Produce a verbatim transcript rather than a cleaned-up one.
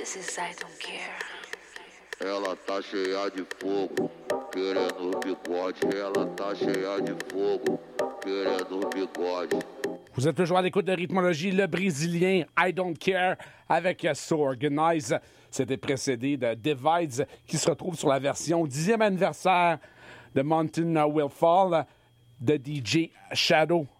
This is I Don't Care. Ela tá cheia de fogo, querendo bigode. Ela tá cheia de fogo, querendo bigode. Vous êtes toujours à l'écoute de Rythmologie, le Brésilien I Don't Care avec So Organize. C'était précédé de Divides qui se retrouve sur la version dixième anniversaire de Mountain Will Fall de D J Shadow.